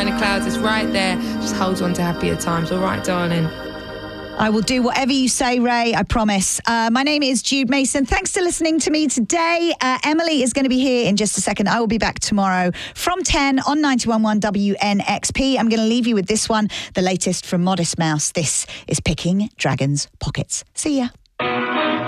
behind the clouds. It's right there. Just hold on to happier times. All right, darling? I will do whatever you say, Ray, I promise. My name is Jude Mason. Thanks for listening to me today. Emily is going to be here in just a second. I will be back tomorrow from 10 on 91.1 WNXP. I'm going to leave you with this one, the latest from Modest Mouse. This is Picking Dragons' Pockets. See ya.